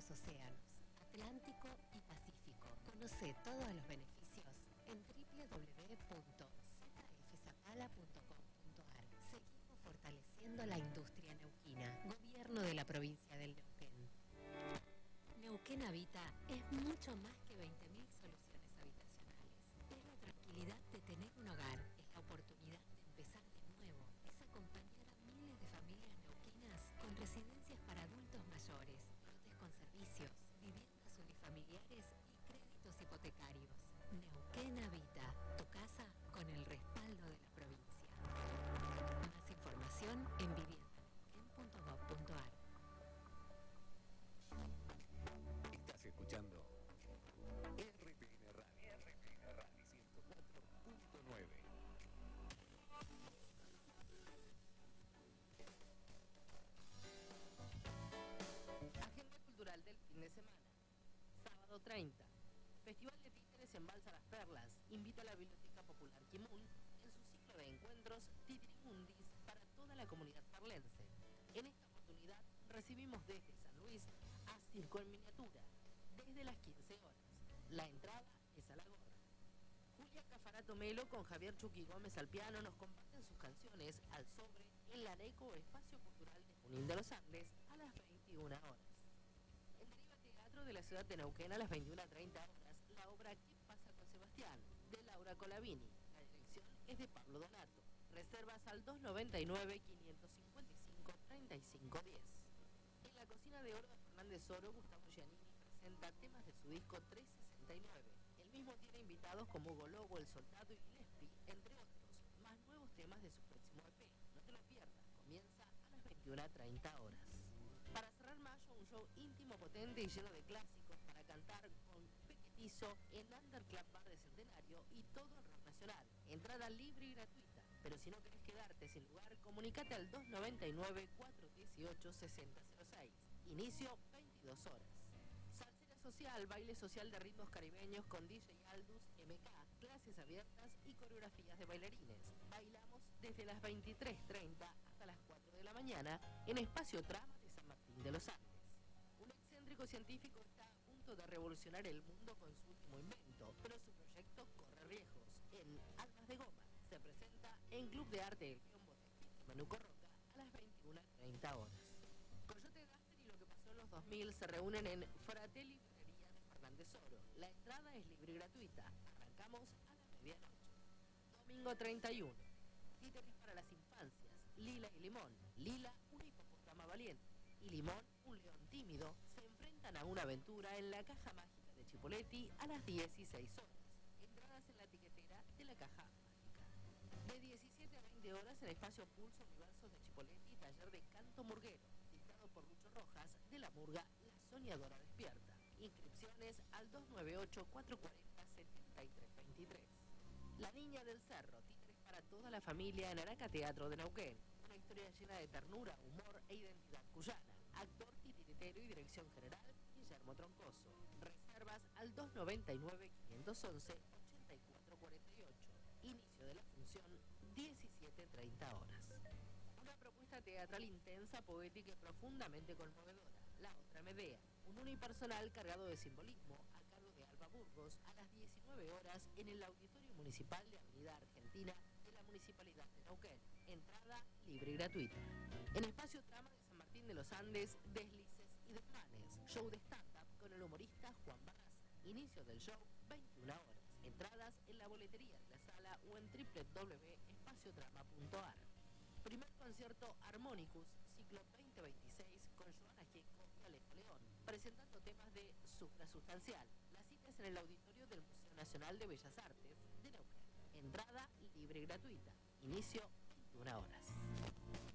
océanos, Atlántico y Pacífico. Conoce todos los beneficios en www.zfzapala.com.ar. Seguimos fortaleciendo la industria neuquina. Gobierno de la provincia del Neuquén. Neuquén Habita es mucho más que 20.000 soluciones habitacionales. Es la tranquilidad de tener un hogar, es la oportunidad de empezar de nuevo, es acompañar a miles de familias neuquinas con residencias para adultos mayores, lotes con servicios, viviendas unifamiliares y créditos hipotecarios. Neuquén Habita, tu casa con el respaldo de la provincia. Más información en viviendaneuquén.gov.ar. Estás escuchando RPN Radio, RPN Radio 104.9. Agenda cultural del fin de semana. Sábado 30. Festival de Títeres en Balsa Las Perlas. Invita a la Biblioteca Popular Quimun en su ciclo de encuentros Titiribundis para toda la comunidad parlense. En esta oportunidad recibimos desde San Luis a Circo en Miniatura, desde las 15 horas. La entrada es a la gorra. Julia Cafarato Melo con Javier Chucky Gómez al piano nos comparten sus canciones al sobre en la Areco Espacio Cultural de Junín de los Andes a las 21 horas. En Deriva Teatro de la ciudad de Neuquén a las 21:30 horas, la obra ¿Qué pasa con Sebastián? De Laura Colavini. La dirección es de Pablo Donato. Reservas al 299-555-3510. En la cocina de oro de Fernández Oro, Gustavo Giannini presenta temas de su disco 369. El mismo tiene invitados como Hugo Lobo, El Soldado y Gillespie, entre otros. Más nuevos temas de su próximo EP. No te lo pierdas, comienza a las 21:30 horas. Para cerrar mayo, un show íntimo, potente y lleno de clásicos para cantar con Pequetizo en Under Club Bar de Centenario y todo el rock nacional. Entrada libre y gratuita. Pero si no querés quedarte sin lugar, comunicate al 299-418-6006. Inicio 22 horas. Salsera social, baile social de ritmos caribeños con DJ Aldus, MK, clases abiertas y coreografías de bailarines. Bailamos desde las 23:30 hasta las 4 de la mañana en Espacio Trama de San Martín de los Andes. Un excéntrico científico está a punto de revolucionar el mundo con su último invento, pero su proyecto corre riesgos. En Almas de Goma se presenta en Club de Arte El Biombo de Manuco Roca a las 21:30 horas. Coyote Gaster y lo que pasó en los 2000 se reúnen en Fratelli Librería de Fernández Oro. La entrada es libre y gratuita. Arrancamos a la medianoche. Domingo 31. Títeres para las infancias. Lila y Limón. Lila, una hipopótama valiente. Y Limón, un león tímido, se enfrentan a una aventura en la caja mágica de Chipolletti a las 16 horas. Entradas en la etiquetera de la caja mágica. De 17 a 20 horas en Espacio Pulso Universos de Chipolletti, taller de canto murguero, dictado por Lucho Rojas, de la murga La Soñadora Despierta. Inscripciones al 298-440-7323. La Niña del Cerro, títeres para toda la familia en Araca Teatro de Neuquén. Una historia llena de ternura, humor e identidad cuyana. Actor, titiritero y dirección general, Guillermo Troncoso. Reservas al 299-511-8448. Inicio de la función 17:30 horas. Una propuesta teatral intensa, poética y profundamente conmovedora. La Otra Medea, un unipersonal cargado de simbolismo a cargo de Alba Burgos a las 19 horas en el Auditorio Municipal de Avenida Argentina de la Municipalidad de Neuquén. Entrada libre y gratuita. En Espacio Trama de San Martín de los Andes, Deslices y Desmanes. Show de stand-up con el humorista Juan Barraza. Inicio del show 21 horas. Entradas en la boletería de la sala o en www.espaciotrama.ar. Primer concierto Harmonicus, ciclo 2026, con Joana Gieco y Alejo León, presentando temas de suprasustancial. La cita es en el auditorio del Museo Nacional de Bellas Artes de Neuquén. Entrada libre y gratuita. Inicio 21 horas.